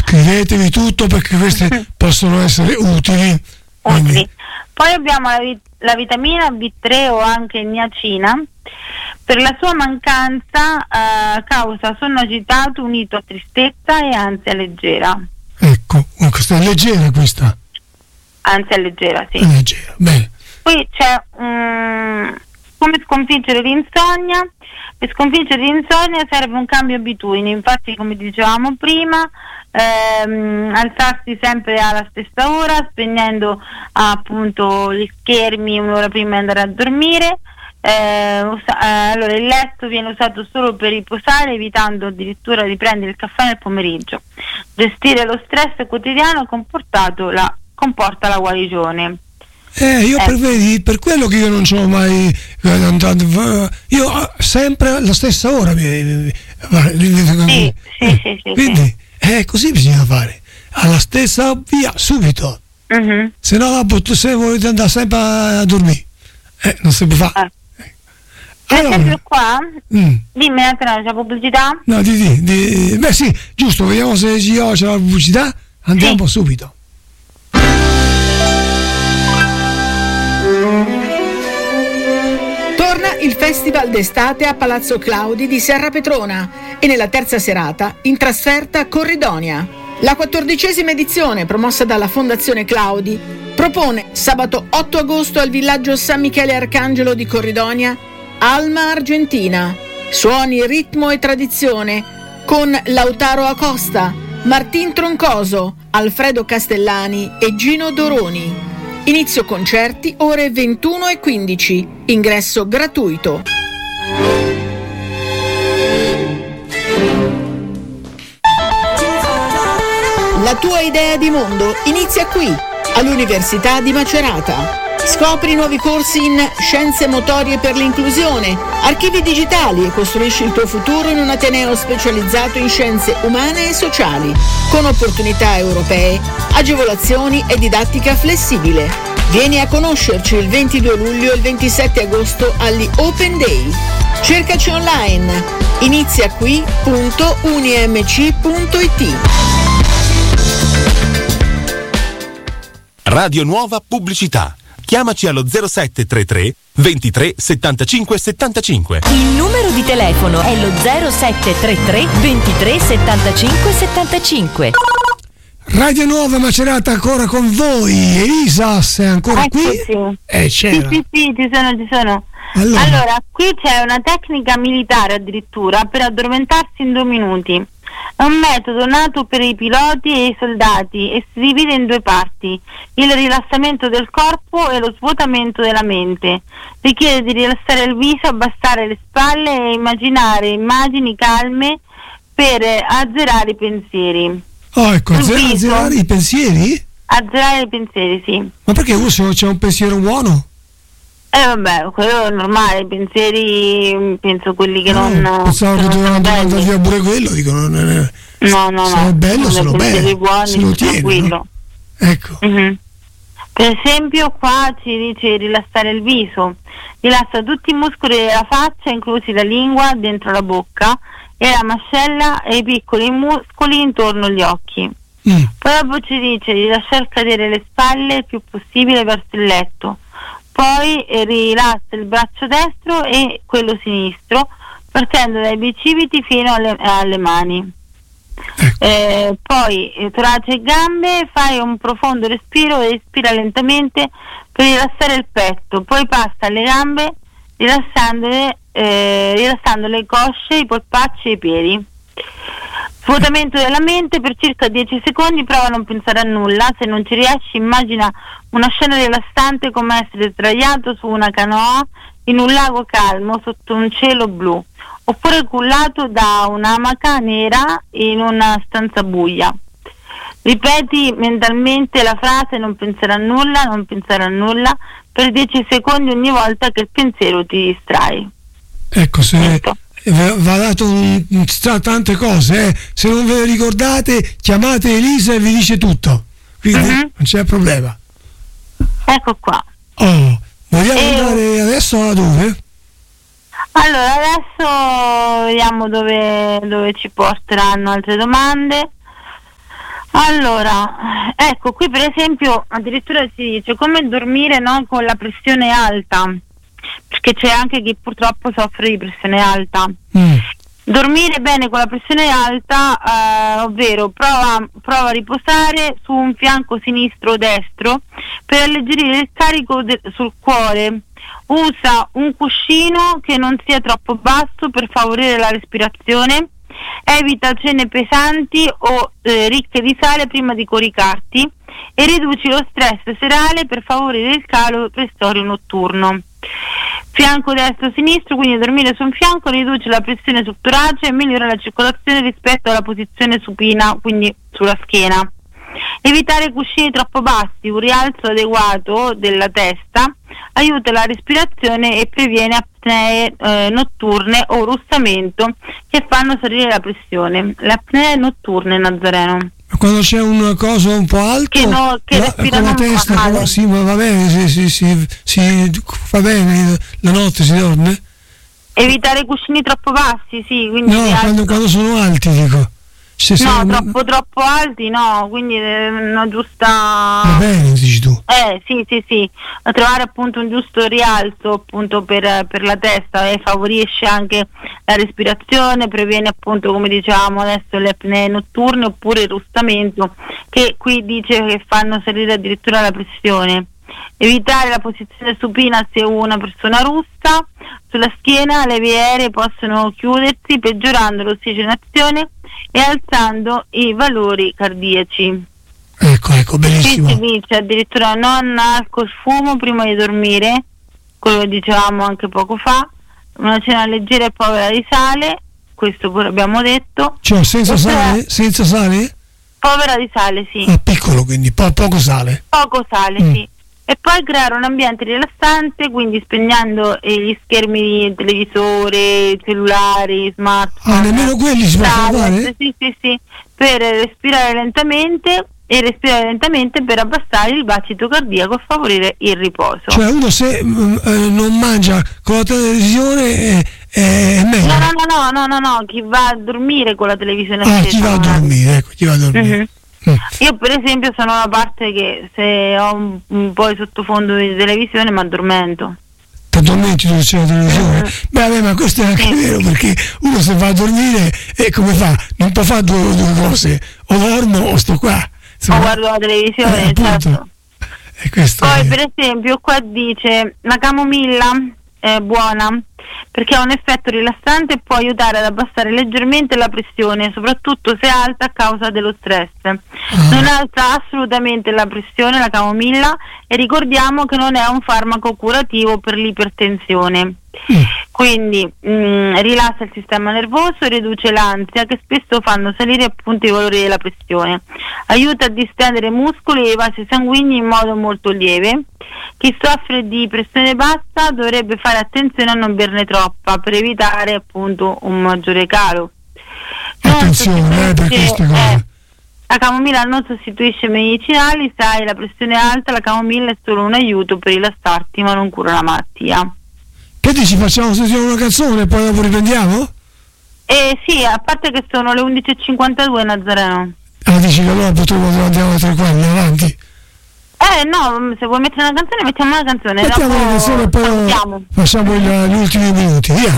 scrivetevi tutto perché queste possono essere utili. Poi abbiamo la vitamina B3 o anche niacina. Per la sua mancanza causa sonno agitato unito a tristezza e ansia leggera. Ecco, questa è leggera questa. Ansia leggera, sì. È leggera, bene. Poi c'è come sconfiggere l'insonnia. Per sconfiggere l'insonnia serve un cambio abitudini, infatti come dicevamo prima, alzarsi sempre alla stessa ora, spegnendo appunto gli schermi un'ora prima di andare a dormire. Allora il letto viene usato solo per riposare, evitando addirittura di prendere il caffè nel pomeriggio. Gestire lo stress quotidiano comporta la guarigione. Per quello che io non sono mai io sempre la stessa ora Sì. Quindi così bisogna fare, alla stessa via subito. Se no se volete andare sempre a dormire non si può fare. Per esempio qua dimmi c'è la pubblicità? No, beh sì, giusto, vediamo se c'è la pubblicità, andiamo subito. Torna il Festival d'estate a Palazzo Claudi di Serra Petrona e nella terza serata in trasferta a Corridonia. La 14ª edizione, promossa dalla Fondazione Claudi, propone sabato 8 agosto al villaggio San Michele Arcangelo di Corridonia Alma Argentina, suoni, ritmo e tradizione con Lautaro Acosta, Martin Troncoso, Alfredo Castellani e Gino Doroni. Inizio concerti ore 21:15, ingresso gratuito. La tua idea di mondo inizia qui, all'Università di Macerata. Scopri nuovi corsi in scienze motorie per l'inclusione, archivi digitali e costruisci il tuo futuro in un ateneo specializzato in scienze umane e sociali, con opportunità europee, agevolazioni e didattica flessibile. Vieni a conoscerci il 22 luglio e il 27 agosto agli Open Day. Cercaci online, iniziaqui.unimc.it. Radio Nuova Pubblicità. Chiamaci allo 0733 23 75 75. Il numero di telefono è lo 0733 23 75 75. Radio Nuova Macerata ancora con voi. Elisa, sei ancora qui? C'era. Sì, ci sono. Allora, qui c'è una tecnica militare addirittura per addormentarsi in 2 minuti. È un metodo nato per i piloti e i soldati e si divide in 2 parti: il rilassamento del corpo e lo svuotamento della mente. Richiede di rilassare il viso, abbassare le spalle e immaginare immagini calme per azzerare i pensieri. Ecco, azzerare i pensieri? Azzerare i pensieri, sì. Ma perché se c'è un pensiero buono? Vabbè, quello è normale, i pensieri, penso quelli che non... Pensavo che dovevano andare via pure quello, dico, no. Se è bello, se lo bene, buoni, se lo tiene, no? Ecco. Per esempio qua ci dice rilassare il viso, rilassa tutti i muscoli della faccia, inclusi la lingua, dentro la bocca, e la mascella e i piccoli muscoli intorno agli occhi. Poi dopo ci dice di lasciar cadere le spalle il più possibile verso il letto. Poi rilassa il braccio destro e quello sinistro, partendo dai bicipiti fino alle mani. Poi torace e gambe, fai un profondo respiro e respira lentamente per rilassare il petto. Poi passa alle gambe rilassando le cosce, i polpacci e i piedi. Svuotamento della mente per circa 10 secondi, prova a non pensare a nulla. Se non ci riesci, immagina una scena rilassante come essere sdraiato su una canoa in un lago calmo sotto un cielo blu, oppure cullato da un'amaca nera in una stanza buia. Ripeti mentalmente la frase non pensare a nulla per 10 secondi ogni volta che il pensiero ti distrae. Ecco, va dato tante cose, se non ve le ricordate chiamate Elisa e vi dice tutto, quindi non c'è problema. Ecco qua. Vogliamo andare adesso a dove? Allora adesso vediamo dove ci porteranno altre domande. Allora, ecco, qui per esempio addirittura si dice come dormire, no, con la pressione alta, perché c'è anche chi purtroppo soffre di pressione alta. Dormire bene con la pressione alta, ovvero prova a riposare su un fianco sinistro o destro per alleggerire il carico sul cuore. Usa un cuscino che non sia troppo basso per favorire la respirazione. Evita cene pesanti o ricche di sale prima di coricarti e riduci lo stress serale per favorire il calo pressorio notturno. Fianco destro-sinistro, quindi dormire su un fianco riduce la pressione sul torace e migliora la circolazione rispetto alla posizione supina, quindi sulla schiena. Evitare cuscini troppo bassi, un rialzo adeguato della testa aiuta la respirazione e previene apnee notturne o russamento che fanno salire la pressione. Le apnee notturne, Nazareno. Quando c'è un coso un po' alto che con la testa, sì, ma va bene, si va bene, la notte si dorme? Evitare cuscini troppo bassi, sì, quindi no, quando sono alti, dico. No, troppo alti no, quindi una giusta... Va bene, dici tu. Sì, trovare appunto un giusto rialzo appunto per la testa e favorisce anche la respirazione, previene appunto, come dicevamo adesso, le apnee notturne oppure il russamento, che qui dice che fanno salire addirittura la pressione. Evitare la posizione supina se una persona russa. Sulla schiena le vie aeree possono chiudersi peggiorando l'ossigenazione e alzando i valori cardiaci. Ecco, benissimo. Qui si dice addirittura non alcol, fumo prima di dormire, quello che dicevamo anche poco fa, una cena leggera e povera di sale, questo pure abbiamo detto. Cioè senza sale? Senza sale? Povera di sale, sì. Piccolo, quindi poco sale. Poco sale, sì. E poi creare un ambiente rilassante, quindi spegnendo gli schermi di televisore, cellulari, smartphone. Nemmeno quelli si possono fare? Sì, per respirare lentamente per abbassare il battito cardiaco e favorire il riposo. Cioè uno se non mangia con la televisione è meglio? No, chi va a dormire con la televisione accesa. Chi va a dormire. Mm-hmm. Io per esempio sono una parte che se ho un po' di sottofondo di televisione mi addormento. Ti addormenti tu c'è la televisione? Vabbè, ma questo è anche vero, perché uno se va a dormire come fa? Non può fare due cose, o dormo o sto qua. O guardo la televisione, certo. Poi per esempio qua dice la camomilla è buona perché ha un effetto rilassante e può aiutare ad abbassare leggermente la pressione, soprattutto se alta a causa dello stress. Non alza assolutamente la pressione la camomilla e ricordiamo che non è un farmaco curativo per l'ipertensione. Quindi rilassa il sistema nervoso e riduce l'ansia, che spesso fanno salire appunto i valori della pressione. Aiuta a distendere i muscoli e i vasi sanguigni in modo molto lieve. Chi soffre di pressione bassa dovrebbe fare attenzione a non berne troppa per evitare appunto un maggiore calo. Attenzione, per queste cose. La camomilla non sostituisce medicinali, se hai la pressione alta la camomilla è solo un aiuto per rilassarti, ma non cura la malattia. Che dici, facciamo sentire una canzone e poi dopo riprendiamo? Sì, a parte che sono le 11.52, Nazareno. Dici che allora potremmo andiamo tra quelli avanti? No, se vuoi mettere una canzone, mettiamo una canzone. Mettiamo una canzone e poi facciamo gli ultimi minuti, via.